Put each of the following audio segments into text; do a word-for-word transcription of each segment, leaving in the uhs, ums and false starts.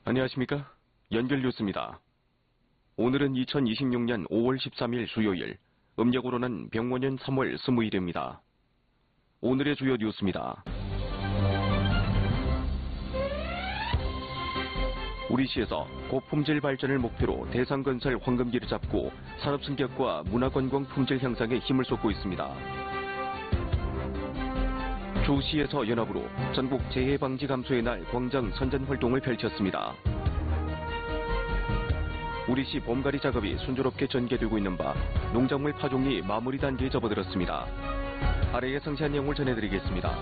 안녕하십니까? 연결 뉴스입니다. 오늘은 이천이십육 년 오월 십삼일 수요일, 음력으로는 병원년 삼월 스무일입니다. 오늘의 주요 뉴스입니다. 우리시에서 고품질 발전을 목표로 대상건설 황금기를 잡고 산업승격과 문화관광 품질 향상에 힘을 쏟고 있습니다. 주시에서 연합으로 전국 재해방지 감소의 날 광장 선전활동을 펼쳤습니다. 우리시 봄가리 작업이 순조롭게 전개되고 있는 바 농작물 파종이 마무리 단계에 접어들었습니다. 아래의 상세한 내용을 전해드리겠습니다.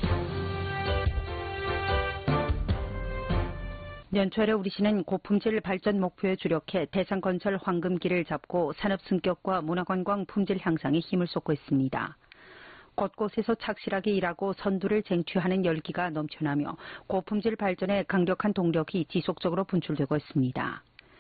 연초에 우리시는 고품질 발전 목표에 주력해 대상건설 황금기를 잡고 산업승격과 문화관광 품질 향상에 힘을 쏟고 있습니다. 곳곳에서 착실하게 일하고 선두를 쟁취하는 열기가 넘쳐나며 고품질 발전에 강력한 동력이 지속적으로 분출되고 있습니다.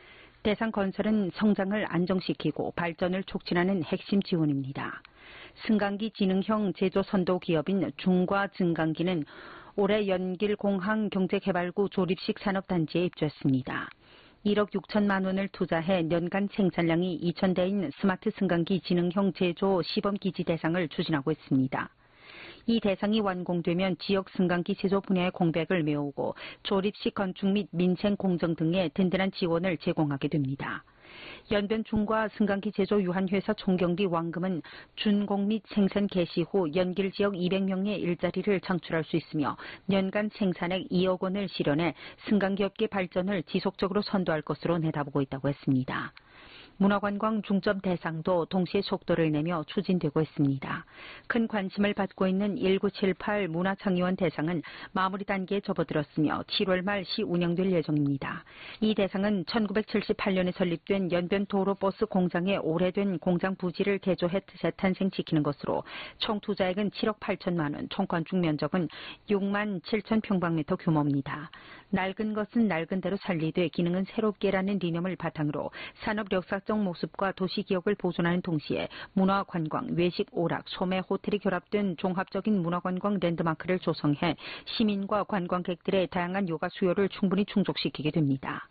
대상건설은 성장을 안정시키고 발전을 촉진하는 핵심 지원입니다. 승강기 지능형 제조 선도 기업인 중과 증강기는 올해 연길공항 경제개발구 조립식 산업단지에 입주했습니다. 일억 육천만 원을 투자해 년간 생산량이 이천 대인 스마트 승강기 지능형 제조 시범기지 대상을 추진하고 있습니다. 이 대상이 완공되면 지역 승강기 제조 분야의 공백을 메우고 조립식 건축 및 민생 공정 등의 든든한 지원을 제공하게 됩니다. 연변 중과 승강기 제조 유한회사 총경비 왕금은 준공 및 생산 개시 후 연길 지역 이백 명의 일자리를 창출할 수 있으며 년간 생산액 이억 원을 실현해 승강기업계 발전을 지속적으로 선도할 것으로 내다보고 있다고 했습니다. 문화관광 중점 대상도 동시에 속도를 내며 추진되고 있습니다. 큰 관심을 받고 있는 천구백칠십팔 문화창의원 대상은 마무리 단계에 접어들었으며 칠월 말 시 운영될 예정입니다. 이 대상은 천구백칠십팔 년에 설립된 연변 도로버스 공장의 오래된 공장 부지를 개조해 재탄생시키는 것으로 총 투자액은 칠억 팔천만 원, 총 건축 면적은 육만 칠천 평방미터 규모입니다. 낡은 것은 낡은 대로 살리되 기능은 새롭게라는理念을 바탕으로 산업 역사적 모습과 도시기억을 보존하는 동시에 문화관광, 외식, 오락, 소매, 호텔이 결합된 종합적인 문화관광 랜드마크를 조성해 시민과 관광객들의 다양한 요가 수요를 충분히 충족시키게 됩니다.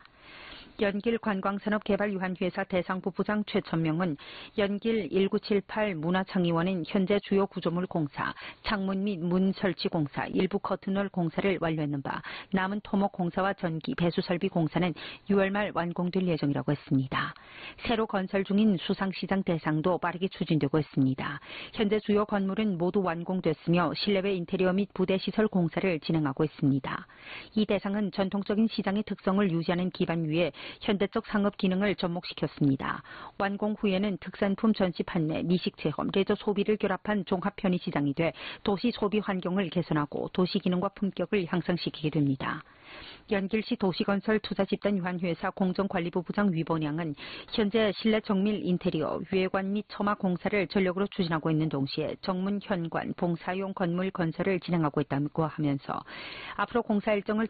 연길 관광산업개발유한회사 대상부 부장 최천명은 연길 천구백칠십팔 문화창의원은 현재 주요 구조물 공사, 창문 및 문 설치 공사, 일부 커튼월 공사를 완료했는 바 남은 토목 공사와 전기, 배수 설비 공사는 유월 말 완공될 예정이라고 했습니다. 새로 건설 중인 수상시장 대상도 빠르게 추진되고 있습니다. 현재 주요 건물은 모두 완공됐으며 실내외 인테리어 및 부대시설 공사를 진행하고 있습니다. 이 대상은 전통적인 시장의 특성을 유지하는 기반 위에 현대적 상업 기능을 접목시켰습니다. 완공 후에는 특산품 전시 판매, 미식 체험, 레저 소비를 결합한 종합 편의시장이 돼 도시 소비 환경을 개선하고 도시 기능과 품격을 향상시키게 됩니다. 연길시 도시건설 투자집단유한회사 공정관리부 부장 위본양은 현재 실내 정밀 인테리어, 외관 및 처마 공사를 전력으로 추진하고 있는 동시에 정문 현관, 봉사용 건물 건설을 진행하고 있다고 하면서 앞으로 공사 일정을